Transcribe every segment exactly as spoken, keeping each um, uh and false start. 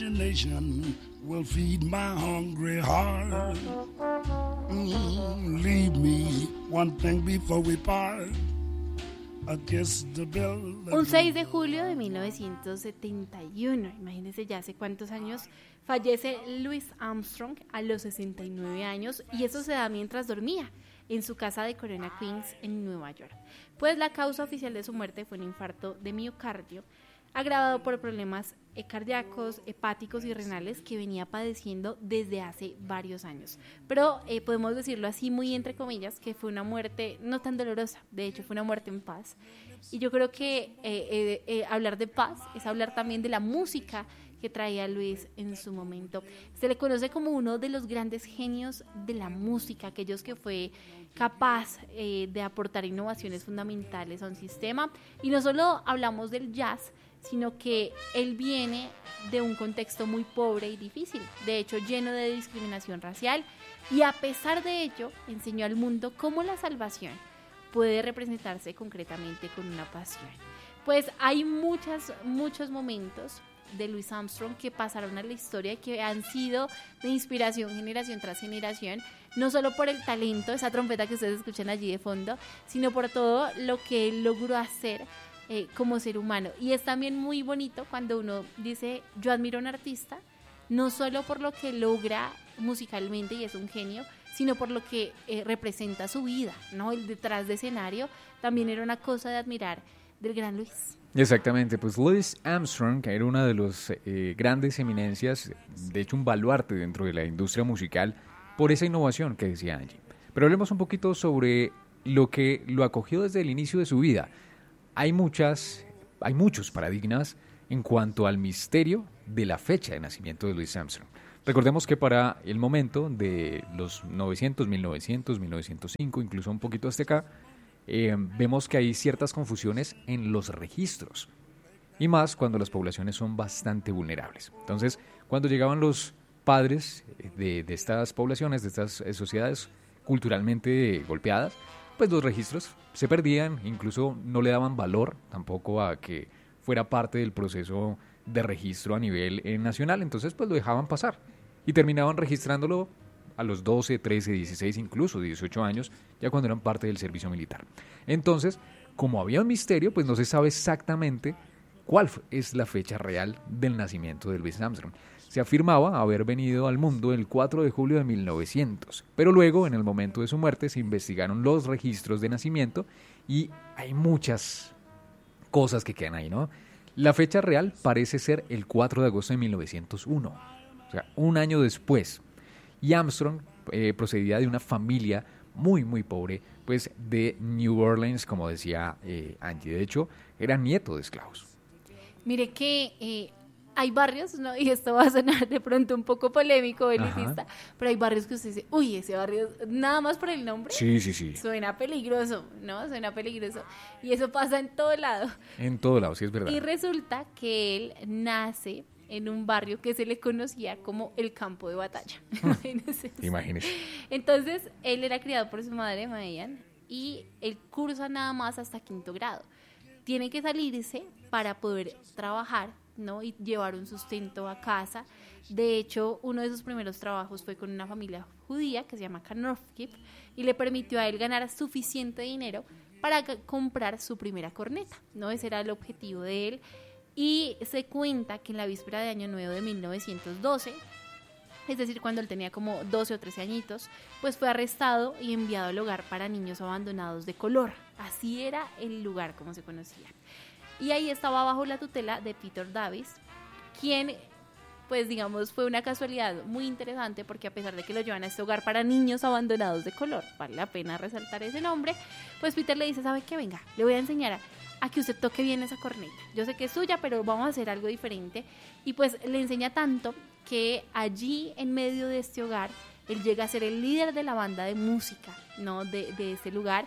imagination will feed my hungry heart. Mm, leave me one thing before we part. Un seis de julio de mil novecientos setenta y uno, imagínense ya hace cuántos años, fallece Louis Armstrong a los sesenta y nueve años, y eso se da mientras dormía en su casa de Corona, Queens, en Nueva York. Pues la causa oficial de su muerte fue un infarto de miocardio agravado por problemas cardíacos, hepáticos y renales que venía padeciendo desde hace varios años. Pero eh, podemos decirlo así muy entre comillas, que fue una muerte no tan dolorosa, de hecho fue una muerte en paz. Y yo creo que eh, eh, eh, hablar de paz es hablar también de la música que traía Luis en su momento. Se le conoce como uno de los grandes genios de la música, aquellos que fue capaz eh, de aportar innovaciones fundamentales a un sistema. Y no solo hablamos del jazz, sino que él viene de un contexto muy pobre y difícil, de hecho lleno de discriminación racial, y a pesar de ello enseñó al mundo cómo la salvación puede representarse concretamente con una pasión. Pues hay muchas, muchos momentos de Louis Armstrong que pasaron a la historia, que han sido de inspiración generación tras generación, no solo por el talento, esa trompeta que ustedes escuchan allí de fondo, sino por todo lo que él logró hacer Eh, como ser humano. Y es también muy bonito cuando uno dice, yo admiro a un artista, no solo por lo que logra musicalmente y es un genio, sino por lo que eh, representa su vida, ¿no? El detrás de escenario también era una cosa de admirar del gran Luis. Exactamente, pues Louis Armstrong era una de las eh, grandes eminencias, de hecho un baluarte dentro de la industria musical por esa innovación que decía Angie. Pero hablemos un poquito sobre lo que lo acogió desde el inicio de su vida. Hay muchas, hay muchos paradigmas en cuanto al misterio de la fecha de nacimiento de Louis Armstrong. Recordemos que para el momento de los novecientos, mil novecientos, mil novecientos cinco, incluso un poquito hasta acá, eh, vemos que hay ciertas confusiones en los registros, y más cuando las poblaciones son bastante vulnerables. Entonces, cuando llegaban los padres de, de estas poblaciones, de estas eh, sociedades culturalmente golpeadas, pues los registros se perdían, incluso no le daban valor tampoco a que fuera parte del proceso de registro a nivel eh, nacional, entonces pues lo dejaban pasar y terminaban registrándolo a los doce, trece, dieciséis, incluso dieciocho años, ya cuando eran parte del servicio militar. Entonces, como había un misterio, pues no se sabe exactamente cuál es la fecha real del nacimiento de Louis Armstrong. Se afirmaba haber venido al mundo el cuatro de julio de mil novecientos, pero luego, en el momento de su muerte, se investigaron los registros de nacimiento y hay muchas cosas que quedan ahí, ¿no? La fecha real parece ser el cuatro de agosto de mil novecientos uno, o sea, un año después. Y Armstrong eh, procedía de una familia muy, muy pobre, pues de New Orleans, como decía eh, Angie. De hecho, era nieto de esclavos. Mire que eh, hay barrios, ¿no? Y esto va a sonar de pronto un poco polémico, elitista, pero hay barrios que usted dice, uy, ese barrio, nada más por el nombre, sí, sí, sí, suena peligroso, ¿no? Suena peligroso. Y eso pasa en todo lado. En todo lado, sí, es verdad. Y resulta que él nace en un barrio que se le conocía como el campo de batalla. Imagínese. Imagínese. Entonces, él era criado por su madre, Mayan, y él cursa nada más hasta quinto grado. Tiene que salirse para poder trabajar, ¿no? Y llevar un sustento a casa. De hecho, uno de sus primeros trabajos fue con una familia judía que se llama Kanorfkip y le permitió a él ganar suficiente dinero para comprar su primera corneta, ¿no? Ese era el objetivo de él. Y se cuenta que en la víspera de Año Nuevo de mil novecientos doce, es decir, cuando él tenía como doce o trece añitos, pues fue arrestado y enviado al hogar para niños abandonados de color. Así era el lugar como se conocía. Y ahí estaba bajo la tutela de Peter Davis, quien, pues digamos, fue una casualidad muy interesante porque a pesar de que lo llevan a este hogar para niños abandonados de color, vale la pena resaltar ese nombre, pues Peter le dice, ¿sabe qué? Venga, le voy a enseñar a... a que usted toque bien esa corneta. Yo sé que es suya, pero vamos a hacer algo diferente. Y pues le enseña tanto que allí, en medio de este hogar, él llega a ser el líder de la banda de música, ¿no? de, de este lugar.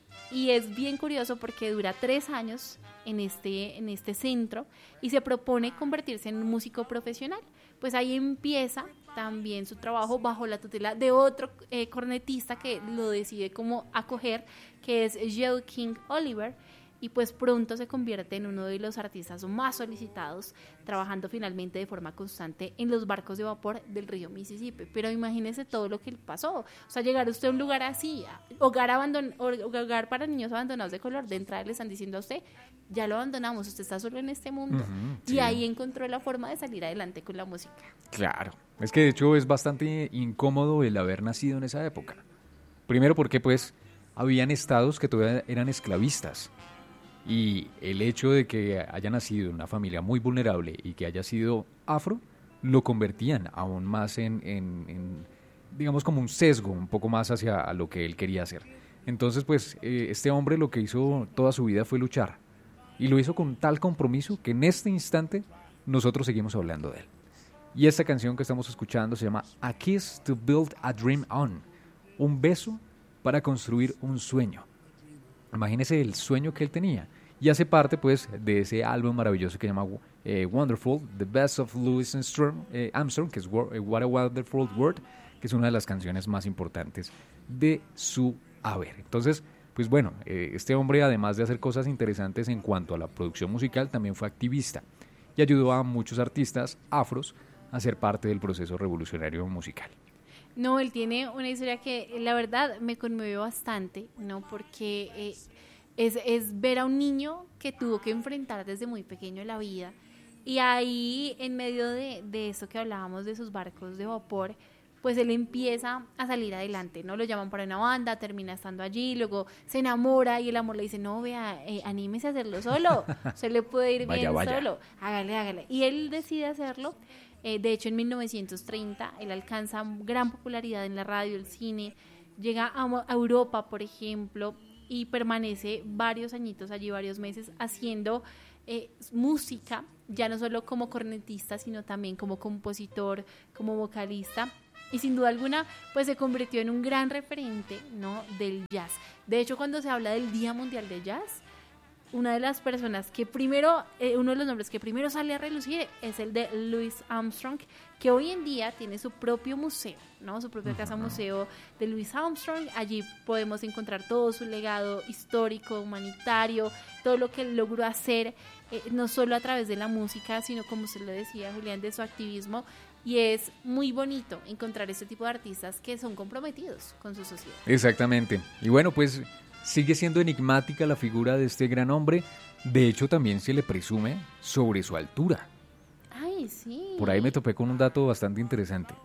Y es bien curioso porque dura tres años en este, en este centro y se propone convertirse en un músico profesional. Pues ahí empieza también su trabajo bajo la tutela de otro eh, cornetista que lo decide como acoger, que es Joe King Oliver. y pues pronto se convierte en uno de los artistas más solicitados, trabajando finalmente de forma constante en los barcos de vapor del río Mississippi. Pero imagínese todo lo que le pasó, o sea, llegar usted a un lugar así, hogar, abandon- hogar para niños abandonados de color, de entrada le están diciendo a usted, ya lo abandonamos, usted está solo en este mundo, Ujú, y sí. ahí encontró la forma de salir adelante con la música. Claro, es que de hecho es bastante incómodo el haber nacido en esa época. Primero porque pues habían estados que todavía eran esclavistas y el hecho de que haya nacido en una familia muy vulnerable y que haya sido afro lo convertían aún más en, en- en, digamos como un sesgo un poco más hacia a lo que él quería hacer. Entonces pues eh, este hombre lo que hizo toda su vida fue luchar y lo hizo con tal compromiso que en este instante nosotros seguimos hablando de él. Y esta canción que estamos escuchando se llama A Kiss to Build a Dream On, un beso para construir un sueño. Imagínese el sueño que él tenía. Y hace parte pues de ese álbum maravilloso que se llama eh, Wonderful, The Best of Louis Armstrong, eh, Armstrong, que es Wo- eh, What a Wonderful World, que es una de las canciones más importantes de su haber. Entonces, pues bueno, eh, este hombre además de hacer cosas interesantes en cuanto a la producción musical, también fue activista y ayudó a muchos artistas afros a ser parte del proceso revolucionario musical. No, él tiene una historia que la verdad me conmovió bastante, ¿no? Porque eh, es, es ver a un niño que tuvo que enfrentar desde muy pequeño la vida y ahí en medio de, de eso que hablábamos de sus barcos de vapor, pues él empieza a salir adelante, ¿no? Lo llaman para una banda, termina estando allí, luego se enamora y el amor le dice, no, vea, eh, anímese a hacerlo solo, se le puede ir Vaya, bien vaya. solo, hágale, hágale. Y él decide hacerlo. Eh, de hecho, en mil novecientos treinta, él alcanza gran popularidad en la radio, el cine, llega a, a Europa, por ejemplo, y permanece varios añitos allí, varios meses, haciendo eh, música, ya no solo como cornetista, sino también como compositor, como vocalista. Y sin duda alguna, pues se convirtió en un gran referente, ¿no?, del jazz. De hecho, cuando se habla del Día Mundial del Jazz, una de las personas que primero, eh, uno de los nombres que primero sale a relucir es el de Louis Armstrong, que hoy en día tiene su propio museo, ¿no? Su propia casa museo de Louis Armstrong. Allí podemos encontrar todo su legado histórico, humanitario, todo lo que él logró hacer, eh, no solo a través de la música, sino como usted lo decía, Julián, de su activismo. Y es muy bonito encontrar este tipo de artistas que son comprometidos con su sociedad. Exactamente. Y bueno, pues sigue siendo enigmática la figura de este gran hombre. De hecho, también se le presume sobre su altura. Ay, sí. Por ahí me topé con un dato bastante interesante.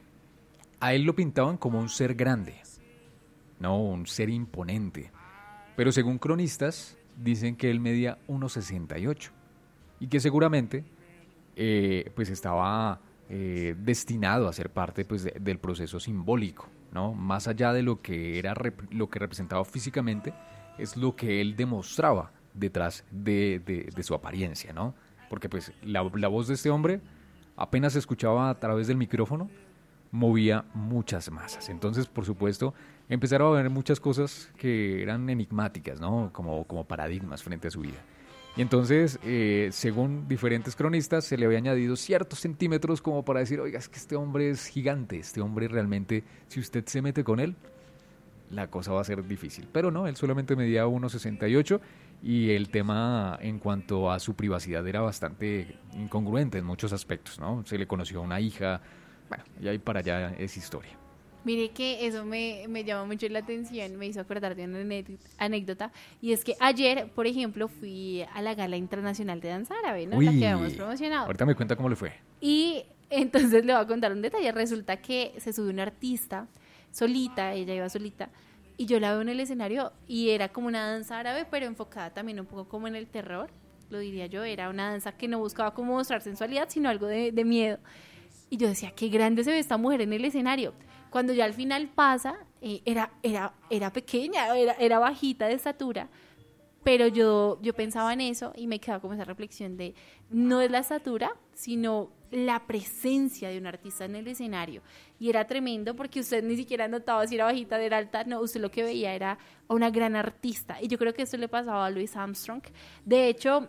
A él lo pintaban como un ser grande, no, un ser imponente. Pero según cronistas, dicen que él medía uno sesenta y ocho y que seguramente eh, pues estaba eh, destinado a ser parte pues, de- del proceso simbólico, ¿no? Más allá de lo que era rep- lo que representaba físicamente, es lo que él demostraba detrás de, de- de su apariencia, ¿no? Porque pues la, la voz de este hombre apenas se escuchaba a través del micrófono, movía muchas masas. Entonces, por supuesto, empezaron a ver muchas cosas que eran enigmáticas, ¿no? Como, como paradigmas frente a su vida. Y entonces, eh, según diferentes cronistas, se le había añadido ciertos centímetros como para decir, oiga, es que este hombre es gigante, este hombre realmente, si usted se mete con él, la cosa va a ser difícil. Pero no, él solamente medía uno sesenta y ocho y el tema en cuanto a su privacidad era bastante incongruente en muchos aspectos, ¿no? Se le conoció a una hija, bueno, y ahí para allá es historia. Mire que eso me, me llamó mucho la atención, me hizo acordar de una ané- anécdota, y es que ayer, por ejemplo, fui a la Gala Internacional de Danza Árabe, ¿no? La que habíamos promocionado. Ahorita me cuenta cómo le fue. Y entonces le voy a contar un detalle. Resulta que se subió una artista solita, ella iba solita, y yo la veo en el escenario y era como una danza árabe, pero enfocada también un poco como en el terror, lo diría yo. Era una danza que no buscaba como mostrar sensualidad, sino algo de, de miedo. Y yo decía, qué grande se ve esta mujer en el escenario. Cuando ya al final pasa, eh, era, era, era pequeña, era, era bajita de estatura, pero yo, yo pensaba en eso y me quedaba como esa reflexión de, no es la estatura, sino la presencia de un artista en el escenario. Y era tremendo porque usted ni siquiera notaba si era bajita, de era alta, no, usted lo que veía era a una gran artista. Y yo creo que esto le pasaba a Louis Armstrong. De hecho,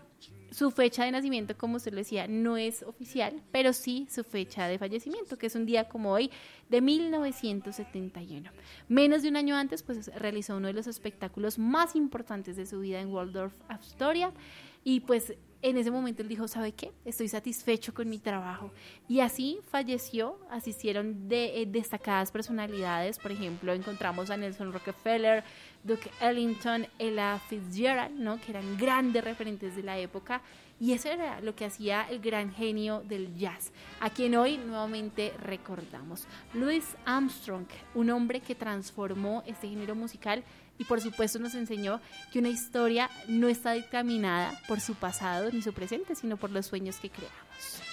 Su fecha de nacimiento, como usted lo decía, no es oficial, pero sí su fecha de fallecimiento, que es un día como hoy de mil novecientos setenta y uno. Menos de un año antes, pues realizó uno de los espectáculos más importantes de su vida en Waldorf Astoria, y pues en ese momento él dijo, ¿sabe qué? Estoy satisfecho con mi trabajo. Y así falleció. Asistieron de, eh, destacadas personalidades. Por ejemplo, encontramos a Nelson Rockefeller, Duke Ellington, Ella Fitzgerald, ¿no? Que eran grandes referentes de la época. Y eso era lo que hacía el gran genio del jazz, a quien hoy nuevamente recordamos. Louis Armstrong, un hombre que transformó este género musical y por supuesto nos enseñó que una historia no está dictaminada por su pasado ni su presente, sino por los sueños que creamos.